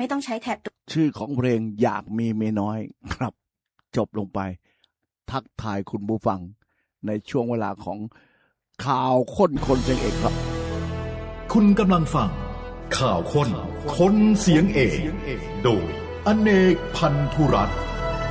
ไม่ต้องใช้แท็บชื่อของเพลงอยากมีเมียน้อยครับจบลงไปทักทายคุณผู้ฟังในช่วงเวลาของข่าวค้นคนเสียงเอกครับคุณกำลังฟังข่าวค้นคนเสียงเอกโดยอเนกพันธุรัตน์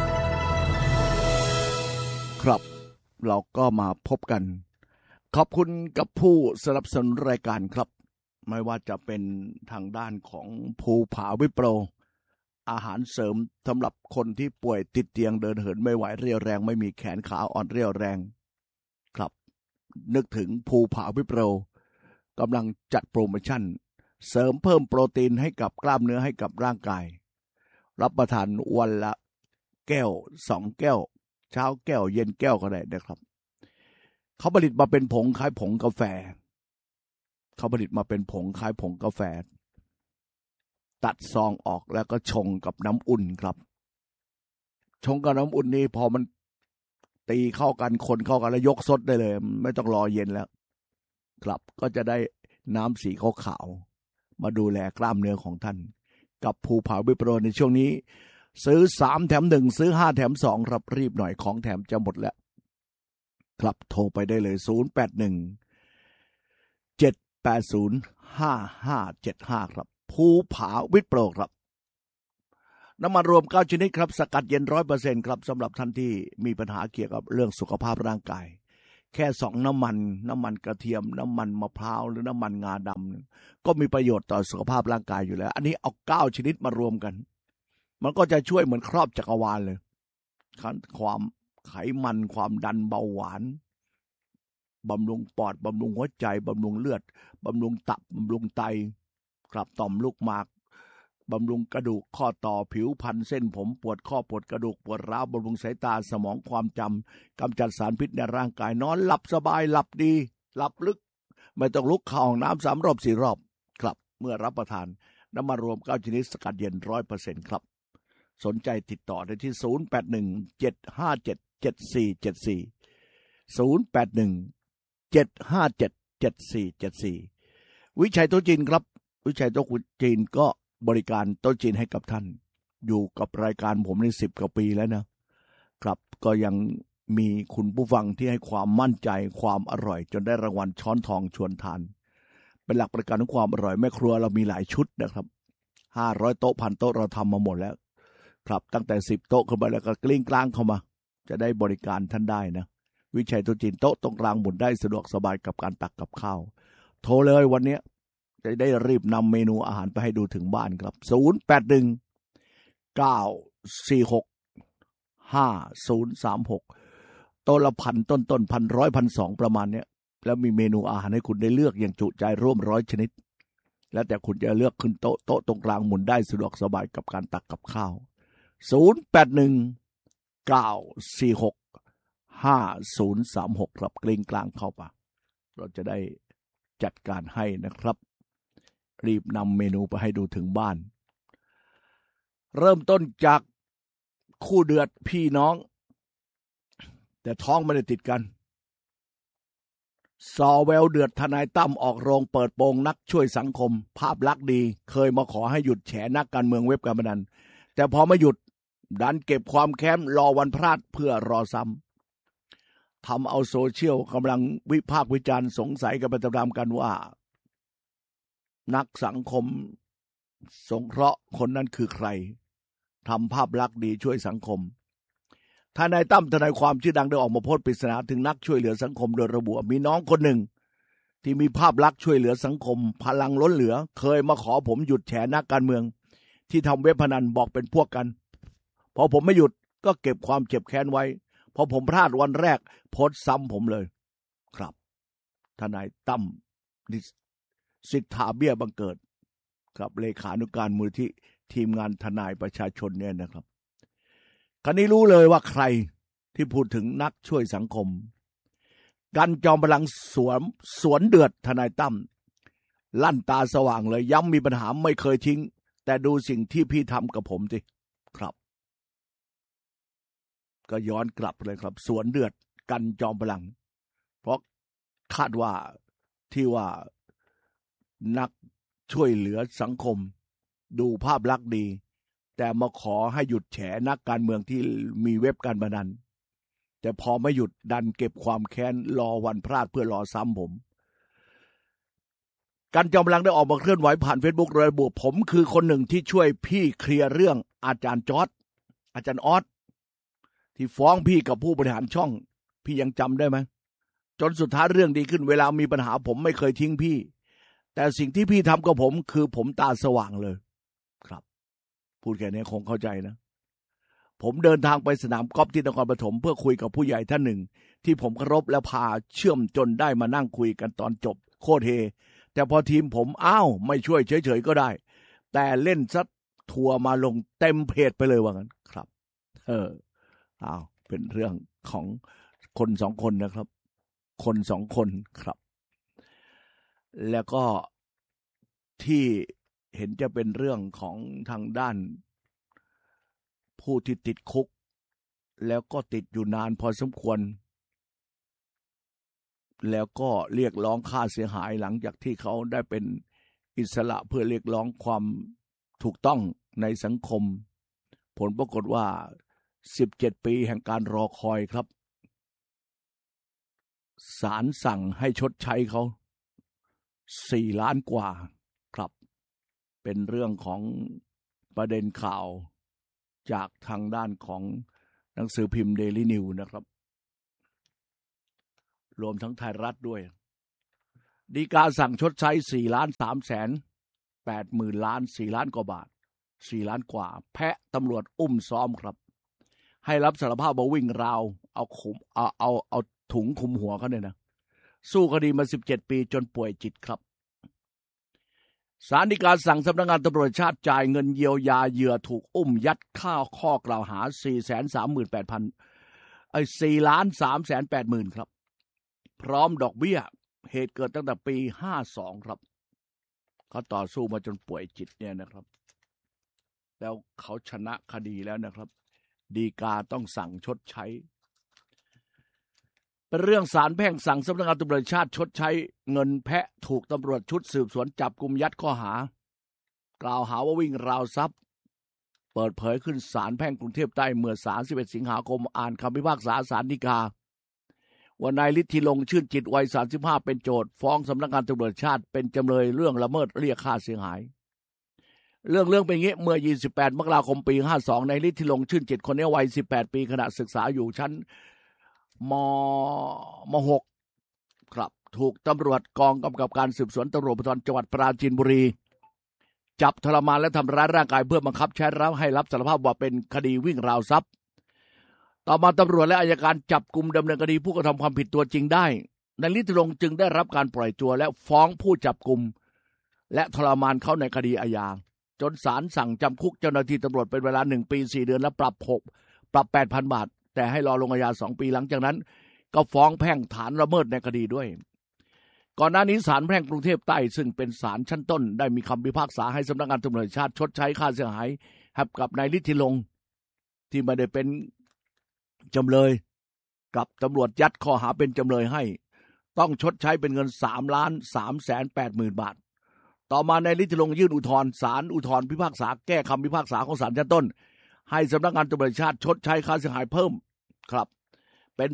ครับเราก็มาพบกันขอบคุณกับผู้สนับสนุนรายการครับไม่ว่าจะเป็นทางด้านของภูผาวิโปรอาหารเสริมสำหรับคนที่ป่วยติดเตียงเดินเหินไม่ไหวเรี่ยวแรงไม่มีแขนขาอ่อนเรี่ยวแรงครับนึกถึงภูผาวิโปรกำลังจัดโปรโมชั่นเสริมเพิ่มโปรตีนให้กับกล้ามเนื้อให้กับร่างกายรับประทานวันละแก้ว2แก้วเช้าแก้วเย็นแก้วก็ได้นะครับเขาผลิตมาเป็นผงคล้ายผงกาแฟเขาผลิตมาเป็นผงคล้ายผงกาแฟตัดซองออกแล้วก็ชงกับน้ำอุ่นครับชงกับน้ำอุ่นนี่พอมันตีเข้ากันคนเข้ากันแล้วยกซดได้เลยไม่ต้องรอเย็นแล้วครับก็จะได้น้ำสีขาวๆมาดูแลกล้ามเนื้อของท่านกับภูผาวิโปรในช่วงนี้ซื้อ3แถม1ซื้อ5แถม2ครับรีบหน่อยของแถมจะหมดแล้วครับโทรไปได้เลย081-780-5575ภูผาวิโปรครับน้ำมันรวม9ชนิดครับสกัดเย็น 100% ครับสำหรับท่านที่มีปัญหาเกี่ยวกับเรื่องสุขภาพร่างกายแค่2น้ำมันกระเทียมน้ำมันมะพร้าวหรือน้ำมันงาดำก็มีประโยชน์ต่อสุขภาพร่างกายอยู่แล้วอันนี้เอา9ชนิดมารวมกันมันก็จะช่วยเหมือนครอบจักรวาลเลยความไขมันความดันเบาหวานบำรุงปอดบำรุงหัวใจบำรุงเลือดบำรุงตับบำรุงไตกลับต่อมลูกหมากบำรุงกระดูกข้อต่อผิวพรรณเส้นผมปวดข้อปวดกระดูกปวดร้าวบำรุงสายตาสมองความจำกำจัดสารพิษในร่างกายนอนหลับสบายหลับดีหลับลึกไม่ต้องลุกเข้าห้องน้ำ3 รอบ 4 รอบครับเมื่อรับประทานน้ำมันรวม9ชนิดสกัดเย็น 100% ครับสนใจติดต่อได้ที่081-757-7474 วิชัยโต๊ะจีนครับวิชัยโต๊ะจีนก็บริการโต๊ะจีนให้กับท่านอยู่กับรายการผมใน10 กว่าปีแล้วนะครับก็ยังมีคุณผู้ฟังที่ให้ความมั่นใจความอร่อยจนได้รางวัลช้อนทองชวนทานเป็นหลักประกันของความอร่อยแม่ครัวเรามีหลายชุดนะครับ500โต๊ะ1,000โต๊ะเราทำมาหมดแล้วครับตั้งแต่10โต๊ะขึ้นไปแล้วก็กลิ้งกลางเข้ามาจะได้บริการท่านได้นะวิชัยโต๊ะจีนโต๊ะตรงกลางหมุนได้สะดวกสบายกับการตักกับข้าวโทรเลยวันนี้จะได้รีบนำเมนูอาหารไปให้ดูถึงบ้านครับ081-946-5036โต๊ะละ1,000ต้นๆ1,100 1,200ประมาณเนี้ยแล้วมีเมนูอาหารให้คุณได้เลือกอย่างจุใจร่วม100ชนิดแล้วแต่คุณจะเลือกขึ้นโต๊ะตรงกลางหมุนได้สะดวกสบายกับการตักกับข้าว081-946-5036ครับกลิ้งกลางเข้าไปเราจะได้จัดการให้นะครับรีบนำเมนูไปให้ดูถึงบ้านเริ่มต้นจากคู่เดือดพี่น้องแต่ท้องไม่ได้ติดกันซอแววเดือดทนายตั้มออกโรงเปิดโปงนักช่วยสังคมภาพลักษณ์ดีเคยมาขอให้หยุดแฉนักการเมืองเว็บการพนันแต่พอไม่หยุดดันเก็บความแค้นรอวันพลาดเพื่อรอซ้ำทำเอาโซเชียลกำลังวิพากษ์วิจารณ์สงสัยกันไปตามๆกันว่านักสังคมสงเคราะห์คนนั้นคือใครทำภาพลักษณ์ดีช่วยสังคมทนายตั้มทนายความชื่อดังได้ออกมาโพสต์ปริศนาถึงนักช่วยเหลือสังคมโดยระบุมีน้องคนหนึ่งที่มีภาพลักษณ์ช่วยเหลือสังคมพลังล้นเหลือเคยมาขอผมหยุดแฉนักการเมืองที่ทำเว็บพนันบอกเป็นพวกกันพอผมไม่หยุดก็เก็บความเจ็บแค้นไว้พอผมพลาดวันแรกโพสต์ซ้ำผมเลยครับทนายตั้มสิทธาเบี้ยบังเกิดครับเลขานุการมูลที่ทีมงานทนายประชาชนเนี่ยนะครับคราวนี้รู้เลยว่าใครที่พูดถึงนักช่วยสังคมกันจอมพลังสวนเดือดทนายตั้มลั่นตาสว่างเลยย้ำมีปัญหาไม่เคยทิ้งแต่ดูสิ่งที่พี่ทำกับผมสิครับก็ย้อนกลับเลยครับสวนเดือดกันจอมพลังเพราะคาดว่าที่ว่านักช่วยเหลือสังคมดูภาพลักษณ์ดีแต่มาขอให้หยุดแฉนักการเมืองที่มีเว็บการพนันแต่พอไม่หยุดดันเก็บความแค้นรอวันพลาดเพื่อรอซ้ำผมกันจอมพลังได้ออกมาเคลื่อนไหวผ่าน Facebook ระบุผมคือคนหนึ่งที่ช่วยพี่เคลียร์เรื่องอาจารย์จอร์จอาจารย์ออสที่ฟ้องพี่กับผู้บริหารช่องพี่ยังจำได้ไหมจนสุดท้ายเรื่องดีขึ้นเวลามีปัญหาผมไม่เคยทิ้งพี่แต่สิ่งที่พี่ทำกับผมคือผมตาสว่างเลยครับพูดแค่นี้คงเข้าใจนะผมเดินทางไปสนามกอล์ฟที่นครปฐมเพื่อคุยกับผู้ใหญ่ท่านหนึ่งที่ผมเคารพและพาเชื่อมจนได้มานั่งคุยกันตอนจบโคตรเฮแต่พอทีมผมไม่ช่วยเฉยๆก็ได้แต่เล่นซัดทัวร์มาลงเต็มเพจไปเลยว่างั้นครับเป็นเรื่องของคนสองคนนะครับคนสองคนครับแล้วก็ที่เห็นจะเป็นเรื่องของทางด้านผู้ที่ติดคุกแล้วก็ติดอยู่นานพอสมควรแล้วก็เรียกร้องค่าเสียหายหลังจากที่เขาได้เป็นอิสระเพื่อเรียกร้องความถูกต้องในสังคมผลปรากฏว่า17 ปีแห่งการรอคอยครับศาลสั่งให้ชดใช้เขา4 ล้านกว่าครับเป็นเรื่องของประเด็นข่าวจากทางด้านของหนังสือพิมพ์ Daily News นะครับรวมทั้งไทยรัฐด้วยฎีกาสั่งชดใช้4,380,000 ล้าน4 ล้านกว่าบาท4 ล้านกว่าแพะตำรวจอุ้มซ้อมครับให้รับสารภาพว่าวิ่งราวเอาถุงคลุมหัวเขาเนี่ยนะสู้คดีมา17 ปีจนป่วยจิตครับศาลฎีกาสั่งสำนักงานตำรวจชาติจ่ายเงินเยียวยาเหยื่อถูกอุ้มยัดข้อกล่าวหา 4,380,000 ครับพร้อมดอกเบี้ยเหตุเกิดตั้งแต่ปี52ครับเขาต่อสู้มาจนป่วยจิตเนี่ยนะครับแล้วเขาชนะคดีแล้วนะครับฎีกาต้องสั่งชดใช้เป็นเรื่องศาลแพ่งสั่งสำนักงานตำรวจชาติชดใช้เงินแพะถูกตำรวจชุดสืบสวนจับกุมยัดข้อหากล่าวหาว่าวิ่งราวทรัพย์เปิดเผยขึ้นศาลแพ่งกรุงเทพใต้เมื่อ31 สิงหาคมอ่านคำพิพากษาศาลฎีกาว่านายฤทธิลงค์ชื่นจิตวัย35เป็นโจทก์ฟ้องสำนักงานตำรวจชาติเป็นจำเลยเรื่องละเมิดเรียกค่าเสียหายเรื่องเป็นอย่างนี้เมื่อ28 มกราคมปี52นายฤทธิลงค์ชื่นจิตคนนี้วัย18 ปีขณะศึกษาอยู่ชั้นม.6 ครับถูกตำรวจกองกำกับการสืบสวนตำรวจภูธรจังหวัดปราจีนบุรีจับทรมานและทำร้ายร่างกายเพื่อบังคับใช้ให้รับสารภาพว่าเป็นคดีวิ่งราวทรัพย์ต่อมาตำรวจและอัยการจับกุมดำเนินคดีผู้กระทำความผิดตัวจริงได้นายฤทธิลงค์จึงได้รับการปล่อยตัวและฟ้องผู้จับกุมและทรมานเขาในคดีอาญาจนศาลสั่งจำคุกเจ้าหน้าที่ตำรวจเป็นเวลา1 ปี 4 เดือนและปรับ 8,000 บาทแต่ให้รอลงอาญา2 ปีหลังจากนั้นก็ฟ้องแพ่งฐานละเมิดในคดีด้วยก่อนหน้านี้ศาลแพ่งกรุงเทพใต้ซึ่งเป็นศาลชั้นต้นได้มีคำพิพากษาให้สำนักงานตำรวจชาติชดใช้ค่าเสียหายให้กับนายฤทธิลงค์ที่ไม่ได้เป็นจำเลยกับตำรวจยัดข้อหาเป็นจำเลยให้ต้องชดใช้เป็นเงิน3,380,000 บาทต่อมานายฤทธิลงค์ยื่นอุทธรณ์ศาลอุทธรณ์พิพากษาแก้คำพิพากษาของศาลชั้นต้นให้สำนักงานตำรวจชาติชดใช้ค่าเสียหายเพิ่มครับเป็น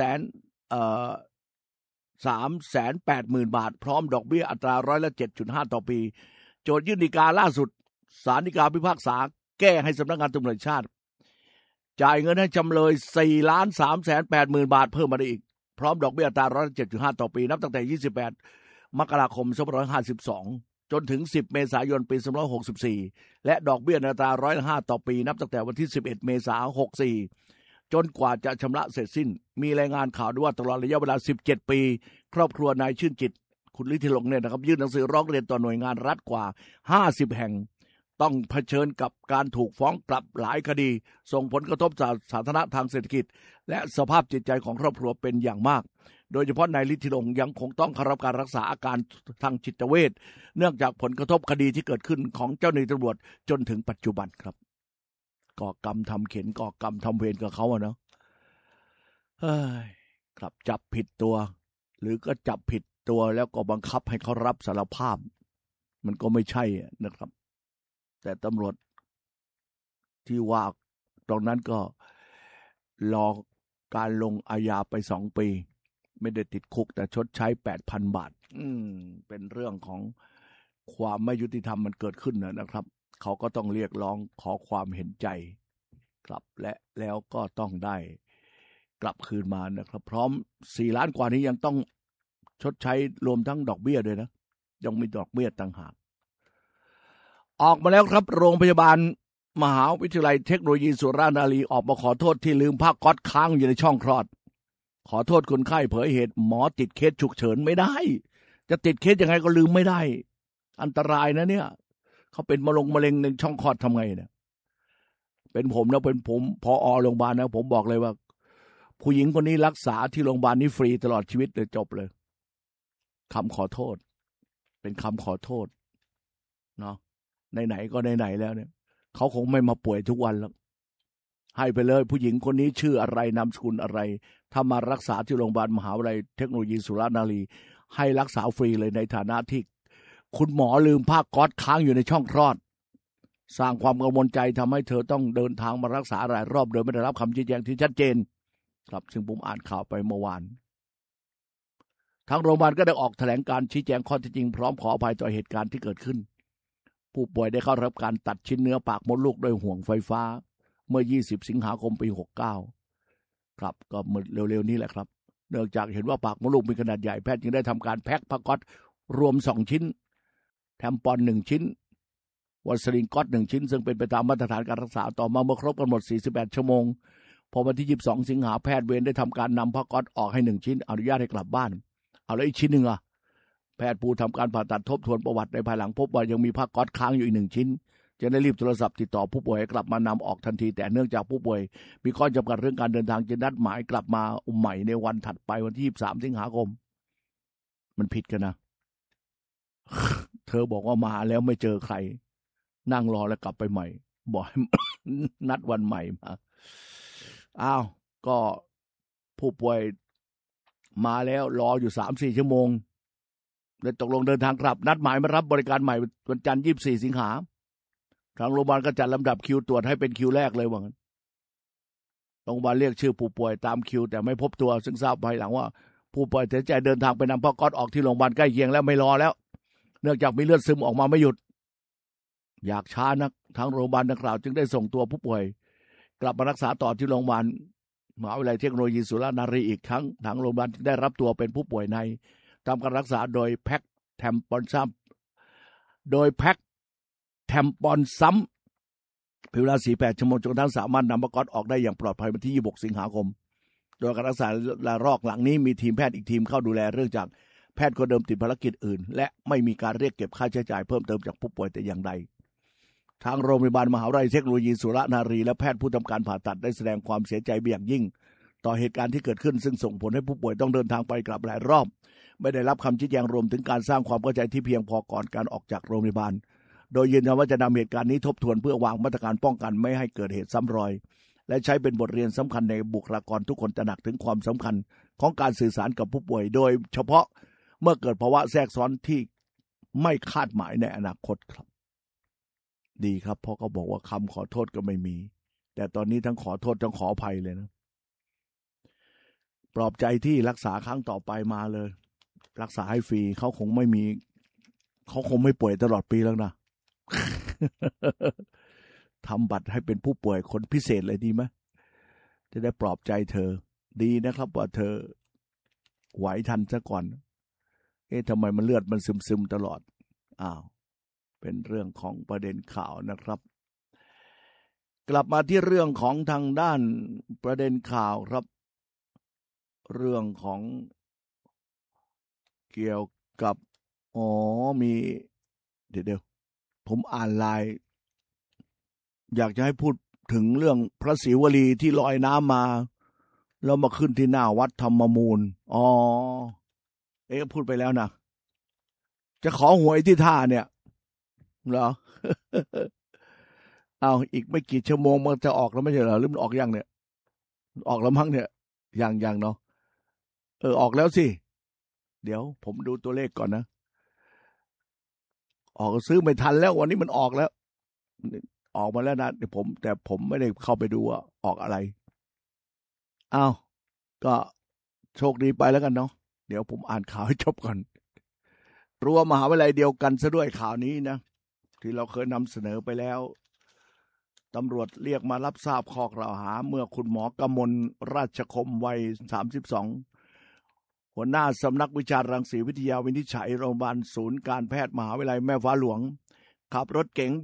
380,000 บาทพร้อมดอกเบี้ยอัตรา7.5%ต่อปีโจทยื่นฎีกาล่าสุดศาลฎีกาพิพากษาแก้ให้สำนักงานตำรวจชาติจ่ายเงินให้จำเลย 4,380,000 บาทเพิ่มมาได้อีกพร้อมดอกเบี้ยอัตรา7.5%ต่อปีนับตั้งแต่28 มกราคม 2552จนถึง10 เมษายน ปี2564และดอกเบี้ยอัตรา105%ต่อปีนับตั้งแต่วันที่11 เมษายน 64จนกว่าจะชำระเสร็จสิ้นมีรายงานข่าวด้วยว่าตลอดระยะเวลา17 ปีครอบครัวนายชื่นจิตคุณฤทธิลงค์เนี่ยนะครับยื่นหนังสือร้องเรียนต่อหน่วยงานรัฐกว่า50 แห่งต้องเผชิญกับการถูกฟ้องกลับหลายคดีส่งผลกระทบต่อสาธารณะทางเศรษฐกิจและสภาพจิตใจของครอบครัวเป็นอย่างมากโดยเฉพาะนายฤทธิลงค์ยังคงต้องเข้ารับการรักษาอาการทางจิตเวชเนื่องจากผลกระทบคดีที่เกิดขึ้นของเจ้าหน้าที่ตำรวจจนถึงปัจจุบันครับก่อกรรมทำเข็ญก่อกรรมทำเวรกับเขาเนาะครับจับผิดตัวหรือก็จับผิดตัวแล้วก็บังคับให้เขารับสารภาพมันก็ไม่ใช่นะครับแต่ตำรวจที่ว่าตรงนั้นก็รอการลงอาญาไป2 ปีไม่ได้ติดคุกแต่ชดใช้ 8,000 บาทเป็นเรื่องของความไม่ยุติธรรมมันเกิดขึ้นนะครับเขาก็ต้องเรียกร้องขอความเห็นใจกลับแล้วก็ต้องได้กลับคืนมานะครับพร้อม4 ล้านกว่านี้ยังต้องชดใช้รวมทั้งดอกเบี้ยด้วยนะยังมีดอกเบี้ยต่างหากออกมาแล้วครับโรงพยาบาลมหาวิทยาลัยเทคโนโลยีสุราษฎร์ธานีออกมาขอโทษที่ลืมผ้าก๊อซค้างอยู่ในช่องคลอดขอโทษคนไข้เผยเหตุหมอติดเคสฉุกเฉินไม่ได้จะติดเคสยังไงก็ลืมไม่ได้อันตรายนะเนี่ยเขาเป็นมะเร็งในช่องคลอดทำไงเนี่ยเป็นผมนะเป็นผมผอ.โรงพยาบาลนะผมบอกเลยว่าผู้หญิงคนนี้รักษาที่โรงพยาบาลนี้ฟรีตลอดชีวิตเลยจบเลยคำขอโทษเป็นคำขอโทษเนาะไหนๆก็ไหนๆแล้วเนี่ยเขาคงไม่มาป่วยทุกวันแล้วให้ไปเลยผู้หญิงคนนี้ชื่ออะไรนามสกุลอะไรถ้ามารักษาที่โรงพยาบาลมหาวิทยาลัยเทคโนโลยีสุราษฎร์ธานีให้รักษาฟรีเลยในฐานะที่คุณหมอลืมผ้าก๊อซค้างอยู่ในช่องคลอดสร้างความกังวลใจทำให้เธอต้องเดินทางมารักษาหลายรอบโดยไม่ได้รับคำชี้แจงที่ชัดเจนครับซึ่งผมอ่านข่าวไปเมื่อวานทางโรงพยาบาลก็ได้ออกแถลงการชี้แจงข้อเท็จจริงพร้อมขออภัยต่อเหตุการณ์ที่เกิดขึ้นผู้ป่วยได้เข้ารับการตัดชิ้นเนื้อปากมดลูกด้วยห่วงไฟฟ้าเมื่อ20 สิงหาคมปี 69ครับก็เมื่อเร็วๆนี้แหละครับเนื่องจากเห็นว่าปากมดลูกมีขนาดใหญ่แพทย์จึงได้ทำการแพ็คผ้าก๊อซรวม2 ชิ้นแทมปอน1 ชิ้นวัสลินก๊อซ1 ชิ้นซึ่งเป็นไปตามมาตรฐานการรักษาต่อมาเมื่อครบกำหนด48 ชั่วโมงพอวันที่22 สิงหาแพทย์เวรได้ทำการนำผ้าก๊อซออกให้1 ชิ้นอนุญาตให้กลับบ้านเอาแล้วอีกชิ้นหนึ่งแพทย์ผู้ทำการผ่าตัดทบทวนประวัติในภายหลังพบว่ายังมีผ้าก๊อซค้างอยู่อีก1 ชิ้นจึงได้รีบโทรศัพท์ติดต่อผู้ป่วยให้กลับมานำออกทันทีแต่เนื่องจากผู้ป่วยมีข้อจำกัดเรื่องการเดินทางจึงนัดหมายกลับมาใหม่ในวันถัดไปวันที่23 สิงหาคมมันผิดกันนะ เธอบอกว่ามาแล้วไม่เจอใครนั่งรอแล้วกลับไปใหม่บอกให้ นัดวันใหม่มาอ้าวก็ผู้ป่วยมาแล้วรออยู่ 3-4 ชั่วโมงเลยตกลงเดินทางกลับนัดหมายมารับบริการใหม่วันจันทร์24 สิงหาทางโรงพยาบาลก็จัดลำดับคิวตรวจให้เป็นคิวแรกเลยว่างั้นโรงพยาบาลเรียกชื่อผู้ป่วยตามคิวแต่ไม่พบตัวซึ่งทราบภายหลังว่าผู้ป่วยตัดสินใจเดินทางไปนำผ้าก๊อซออกที่โรงพยาบาลใกล้เคียงแล้วไม่รอแล้วเนื่องจากมีเลือดซึมออกมาไม่หยุดอยากช้านักทางโรงพยาบาลดังกล่าวจึงได้ส่งตัวผู้ป่วยกลับมารักษาต่อที่โรงพยาบาลมหาวิทยาลัยเทคโนโลยีสุราษฎร์ธานีอีกครั้งทางโรงพยาบาลได้รับตัวเป็นผู้ป่วยในทำการรักษาโดยแพ็คแทมปอนซ้ำเป็นเวลา48 ชั่วโมงจนกระทั่งสามารถนำผ้าก๊อซออกได้อย่างปลอดภัยวันที่26 สิงหาคมโดยการรักษาระลอกหลังนี้มีทีมแพทย์อีกทีมเข้าดูแลเรื่องจากแพทย์คนเดิมติดภารกิจอื่นและไม่มีการเรียกเก็บค่าใช้จ่ายเพิ่มเติมจากผู้ป่วยแต่อย่างใดทางโรงพยาบาลมหาวิทยาลัยเทคโนโลยีสุราษฎร์ธานีและแพทย์ผู้ทำการผ่าตัดได้แสดงความเสียใจอย่างยิ่งต่อเหตุการณ์ที่เกิดขึ้นซึ่งส่งผลให้ผู้ป่วยต้องเดินทางไปกลับหลายรอบไม่ได้รับคำชี้แจงรวมถึงการสร้างความเข้าใจที่เพียงพอก่อนการออกจากโรงพยาบาลโดยยืนยันว่าจะนำเหตุการณ์นี้ทบทวนเพื่อวางมาตรการป้องกันไม่ให้เกิดเหตุซ้ำรอยและใช้เป็นบทเรียนสำคัญในบุคลากรทุกคนตระหนักถึงความสำคัญของการสื่อสารกับผู้ป่วยโดยเฉพาะเมื่อเกิดภาวะแทรกซ้อนที่ไม่คาดหมายในอนาคตครับดีครับเพราะเขาบอกว่าคำขอโทษก็ไม่มีแต่ตอนนี้ทั้งขอโทษทั้งขออภัยเลยนะปลอบใจที่รักษาครั้งต่อไปมาเลยรักษาให้ฟรีเขาคงไม่ป่วยตลอดปีแล้วนะ ทำบัตรให้เป็นผู้ป่วยคนพิเศษเลยดีไหมจะได้ปลอบใจเธอดีนะครับว่าเธอไหวทันซะก่อนทำไมมันเลือดมันซึมๆตลอดเป็นเรื่องของประเด็นข่าวนะครับกลับมาที่เรื่องของทางด้านประเด็นข่าวครับเรื่องของเกี่ยวกับมีเดี๋ยวผมอ่านไลน์อยากจะให้พูดถึงเรื่องพระศิวลีที่ลอยน้ำมาแล้วมาขึ้นที่หน้าวัดธรรมมูลพูดไปแล้วนะจะขอหวยที่ท่าเนี่ยเหรอ เอาอีกไม่กี่ชั่วโมงมันจะออกแล้วไม่ใช่เหรอหรือมันออกยังเนี่ยออกแล้วมั้งเนี่ยยังเนาะออกแล้วสิเดี๋ยวผมดูตัวเลขก่อนนะออกซื้อไม่ทันแล้ววันนี้มันออกแล้วออกมาแล้วนะแต่ผมไม่ได้เข้าไปดูว่าออกอะไรอ้าวก็โชคดีไปแล้วกันเนาะเดี๋ยวผมอ่านข่าวให้จบก่อนรั้วมหาวิทยาลัยเดียวกันซะด้วยข่าวนี้นะที่เราเคยนำเสนอไปแล้วตำรวจเรียกมารับทราบข้อกล่าวหาเมื่อคุณหมอกมลราชคมวัย32หัวหน้าสำนักวิชารังสีวิทยาวินิจฉัยโรงพยาบาลศูนย์การแพทย์มหาวิทยาลัยแม่ฟ้าหลวงขับรถเก๋ง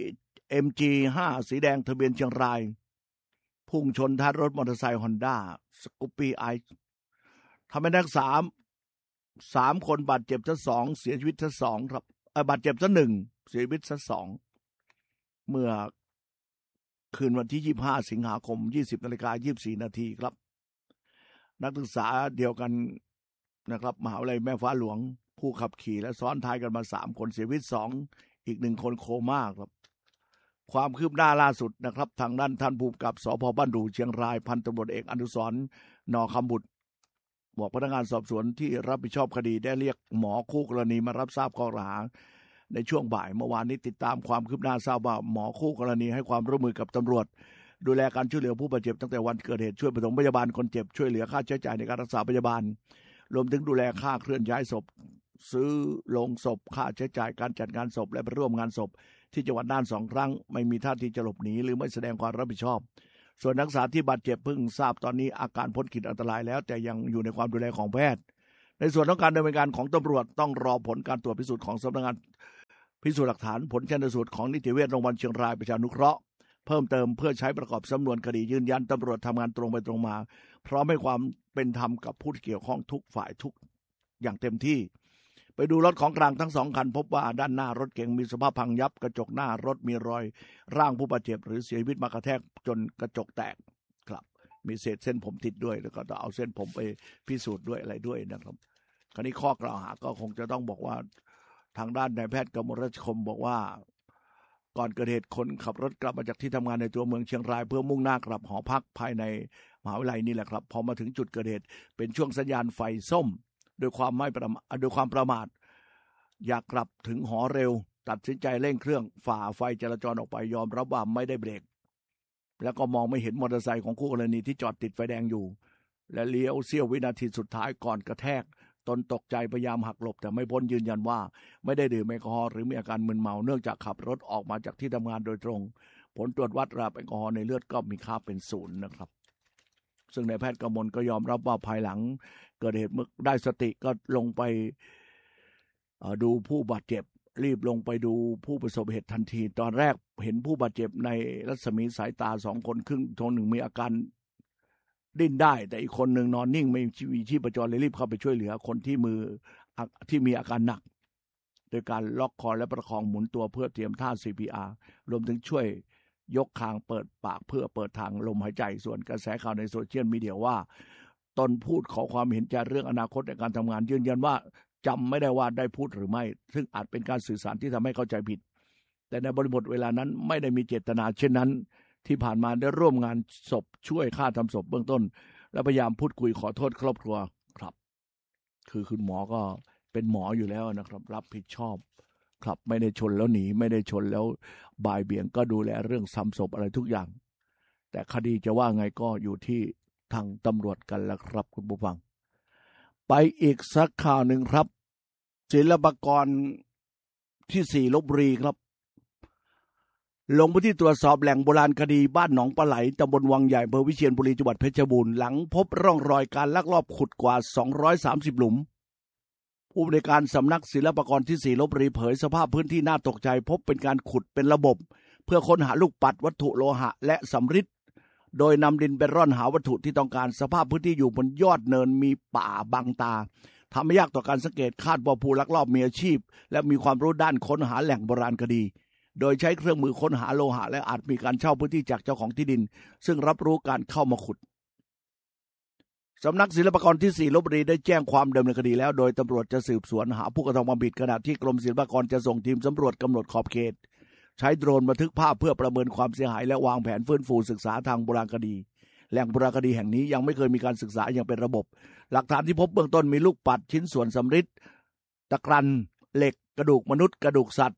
BMG5 สีแดงทะเบียนเชียงรายพุ่งชนท้ายรถมอเตอร์ไซค์ฮอนด้าสกูปปี้ไอทำให้นักสามคนบาดเจ็บทั้ง2เสียชีวิตทั้ง2ครับบาดเจ็บทั้ง1เสียชีวิตทั้ง2เมื่อคืนวันที่25สิงหาคม 20:24 นาทีครับนักศึกษาเดียวกันนะครับมหาวิทยาลัยแม่ฟ้าหลวงผู้ขับขี่และซ้อนท้ายกันมา3คนเสียชีวิต2อีก1คนโคม่าครับความคืบหน้าล่าสุดนะครับทางด้านท่านผู้กำกับสภ.บ้านดู่เชียงรายพันตำรวจเอกอนุสรณ์นอคำบุตรบอกพนักงานสอบสวนที่รับผิดชอบคดีได้เรียกหมอคู่กรณีมารับทราบข้อกล่าวหาในช่วงบ่ายเมื่อวานนี้ติดตามความคืบหน้าทราบว่าหมอคู่กรณีให้ความร่วมมือกับตำรวจดูแลการช่วยเหลือผู้บาดเจ็บตั้งแต่วันเกิดเหตุช่วยปฐมพยาบาลคนเจ็บช่วยเหลือค่าใช้จ่ายในการรักษาพยาบาลรวมถึงดูแลค่าเคลื่อนย้ายศพซื้อโลงศพค่าใช้จ่ายการจัดงานศพและไปร่วมงานศพที่จังหวัดน่าน2 ครั้งไม่มีท่าทีจะหลบหนีหรือไม่แสดงความรับผิดชอบส่วนนักศึกษาที่บาดเจ็บเพิ่งทราบตอนนี้อาการพ้นขีดอันตรายแล้วแต่ยังอยู่ในความดูแลของแพทย์ในส่วนของการดำเนินการของตำรวจต้องรอผลการตรวจพิสูจน์ของสำนักงานพิสูจน์หลักฐานผลชันสูตรของนิติเวชโรงพยาบาลเชียงรายประชานุเคราะห์เพิ่มเติมเพื่อใช้ประกอบสำนวนคดียืนยันตำรวจทำงานตรงไปตรงมาพร้อมให้ความเป็นธรรมกับผู้ที่เกี่ยวข้องทุกฝ่ายทุกอย่างเต็มที่ไปดูรถของกลางทั้ง2 คันพบว่าด้านหน้ารถเก๋งมีสภาพพังยับกระจกหน้ารถมีรอยร่างผู้บาดเจ็บหรือเสียชีวิตมากระแทกจนกระจกแตกครับมีเศษเส้นผมติดด้วยแล้วก็ต้องเอาเส้นผมไปพิสูจน์ด้วยอะไรด้วยนะครับคราวนี้ข้อกล่าวหาก็คงจะต้องบอกว่าทางด้านนายแพทย์กมลราชคมบอกว่าก่อนเกิดเหตุคนขับรถกลับมาจากที่ทำงานในตัวเมืองเชียงรายเพื่อมุ่งหน้ากลับหอพักภายในมหาวิทยาลัยนี่แหละครับพอมาถึงจุดเกิดเหตุเป็นช่วงสัญญาณไฟส้มด้วยความประมาทอยากกลับถึงหอเร็วตัดสินใจเร่งเครื่องฝ่าไฟจราจรออกไปยอมรับว่าไม่ได้เบรกแล้วก็มองไม่เห็นมอเตอร์ไซค์ของคู่กรณีที่จอดติดไฟแดงอยู่และเลี้ยวเสี้ยววินาทีสุดท้ายก่อนกระแทกตนตกใจพยายามหักหลบแต่ไม่พ้นยืนยันว่าไม่ได้ดื่มแอลกอฮอล์หรือมีอาการมึนเมาเนื่องจากขับรถออกมาจากที่ทำงานโดยตรงผลตรวจวัดระดับแอลกอฮอล์ในเลือดก็มีค่าเป็น0นะครับซึ่งนายแพทย์กมลก็ยอมรับว่าภายหลังเกิดเหตุเมื่อได้สติก็ลงไปดูผู้บาดเจ็บรีบลงไปดูผู้ประสบเหตุทันทีตอนแรกเห็นผู้บาดเจ็บในรัศมีสายตา2 คนครึ่งคนหนึ่งมีอาการดิ้นได้แต่อีกคนหนึ่งนอนนิ่งไม่มีชีพจรเลยรีบเข้าไปช่วยเหลือคนที่มีอาการหนักโดยการล็อกคอและประคองหมุนตัวเพื่อเตรียมท่า CPR รวมถึงช่วยยกคางเปิดปากเพื่อเปิดทางลมหายใจส่วนกระแสข่าวในโซเชียลมีเดียว่าตนพูดขอความเห็นใจเรื่องอนาคตในการทำงานยืนยันว่าจำไม่ได้ว่าได้พูดหรือไม่ซึ่งอาจเป็นการสื่อสารที่ทำให้เข้าใจผิดแต่ในบริบทเวลานั้นไม่ได้มีเจตนาเช่นนั้นที่ผ่านมาได้ร่วมงานศพช่วยค่าทำศพเบื้องต้นและพยายามพูดคุยขอโทษครอบครัวครับคือคุณหมอก็เป็นหมออยู่แล้วนะครับรับผิดชอบครับไม่ได้ชนแล้วหนีไม่ได้ชนแล้วบ่ายเบี่ยงก็ดูแลเรื่องทำศพอะไรทุกอย่างแต่คดีจะว่าไงก็อยู่ที่ทางตำรวจกันแล้วครับคุณผู้ฟังไปอีกสักข่าวหนึ่งครับศิลปากรที่4ลพบุรีครับลงพื้นที่ตรวจสอบแหล่งโบราณคดีบ้านหนองปลาไหลตำบลวังใหญ่อำเภอวิเชียรบุรีจังหวัดเพชรบูรณ์หลังพบร่องรอยการลักลอบขุดกว่า230หลุมผู้บริการสำนักศิลปากรที่4ลพบุรีเผยสภาพพื้นที่น่าตกใจพบเป็นการขุดเป็นระบบเพื่อค้นหาลูกปัดวัตถุโลหะและสำริดโดยนำดินไปร่อนหาวัตถุที่ต้องการสภาพพื้นที่อยู่บนยอดเนินมีป่าบังตาทำให้ยากต่อการสังเกตคาดว่าผู้ลักลอบมีอาชีพและมีความรู้ด้านค้นหาแหล่งโบราณคดีโดยใช้เครื่องมือค้นหาโลหะและอาจมีการเช่าพื้นที่จากเจ้าของที่ดินซึ่งรับรู้การเข้ามาขุดสำนักศิลปากรที่4ลพบุรีได้แจ้งความดำเนินคดีแล้วโดยตำรวจจะสืบสวนหาผู้กระทำความผิดขณะที่กรมศิลปากรจะส่งทีมสำรวจกำหนดขอบเขตใช้โดรนบันทึกภาพเพื่อประเมินความเสียหายและวางแผนฟื้นฟูศึกษาทางโบราณคดีแหล่งโบราณคดีแห่งนี้ยังไม่เคยมีการศึกษาอย่างเป็นระบบหลักฐานที่พบเบื้องต้นมีลูกปัดชิ้นส่วนสำริดตะกรันเหล็กกระดูกมนุษย์กระดูกสัตว์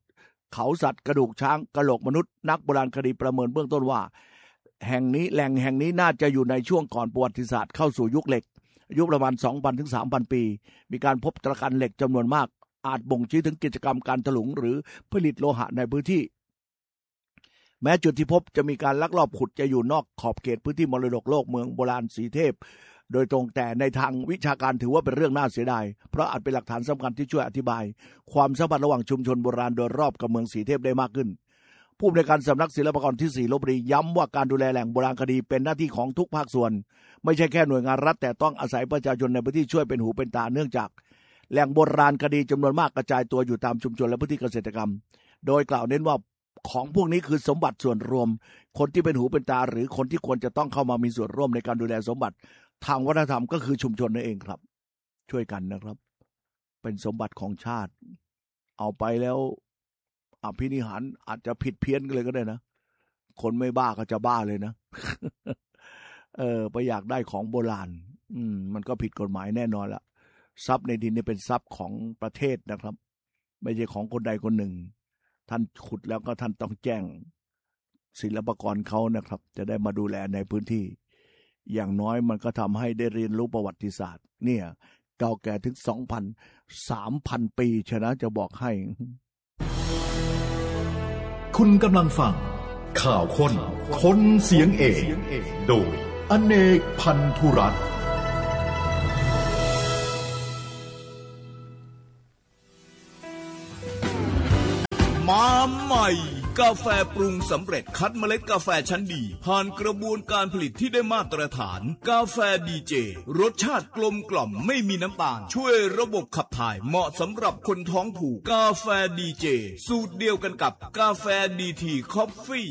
เขาสัตว์กระดูกช้างกะโหลกมนุษย์นักโบราณคดีประเมินเบื้องต้นว่าแหล่งแห่งนี้น่าจะอยู่ในช่วงก่อนประวัติศาสตร์เข้าสู่ยุคเหล็กอายุประมาณ 2,000 ถึง 3,000 ปีมีการพบตะกันเหล็กจำนวนมากอาจบ่งชี้ถึงกิจกรรมการถลุงหรือผลิตโลหะในพื้นที่แม้จุดที่พบจะมีการลักลอบขุดจะอยู่นอกขอบเขตพื้นที่มรดกโลกเมืองโบราณสีเทพโดยตรงแต่ในทางวิชาการถือว่าเป็นเรื่องน่าเสียดายเพราะอาจเป็นหลักฐานสำคัญที่ช่วยอธิบายความสัมพันธ์ระหว่างชุมชนโบราณโดยรอบกับเมืองสีเทพได้มากขึ้นผู้อำนวยการสำนักศิลปากรที่4ลพบุรีย้ำว่าการดูแลแหล่งโบราณคดีเป็นหน้าที่ของทุกภาคส่วนไม่ใช่แค่หน่วยงานรัฐแต่ต้องอาศัยประชาชนในพื้นที่ช่วยเป็นหูเป็นตาเนื่องจากแหล่งโบราณคดีจำนวนมากกระจายตัวอยู่ตามชุมชนและพื้นที่เกษตรกรรมโดยกล่าวเน้นว่าของพวกนี้คือสมบัติส่วนรวมคนที่เป็นหูเป็นตาหรือคนที่ควรจะต้องเข้ามามีส่วนร่วมในการดูแลสมบัติทางวัฒนธรรมก็คือชุมชนนั่นเองครับช่วยกันนะครับเป็นสมบัติของชาติเอาไปแล้วอภินิหารอาจจะผิดเพี้ยนกันเลยก็ได้นะคนไม่บ้าก็จะบ้าเลยนะ ไปอยากได้ของโบราณมันก็ผิดกฎหมายแน่นอนละทรัพย์ในดินนี่เป็นทรัพย์ของประเทศนะครับไม่ใช่ของคนใดคนหนึ่งท่านขุดแล้วก็ท่านต้องแจ้งศิลปากรเขานะครับจะได้มาดูแลในพื้นที่อย่างน้อยมันก็ทำให้ได้เรียนรู้ประวัติศาสตร์เนี่ยเก่าแก่ถึง 2,000-3,000 ปีฉะนั้นจะบอกให้คุณกำลังฟังข่าวคนเสียงเอกโดยอเนกพันธุรัตน์มาใหม่กาแฟปรุงสำเร็จคัดเมล็ดกาแฟชั้นดีผ่านกระบวนการผลิตที่ได้มาตรฐานกาแฟดีเจรสชาติกลมกล่อมไม่มีน้ำตาลช่วยระบบขับถ่ายเหมาะสำหรับคนท้องผูกกาแฟดีเจสูตรเดียวกันกับกาแฟดีทีคอฟฟี่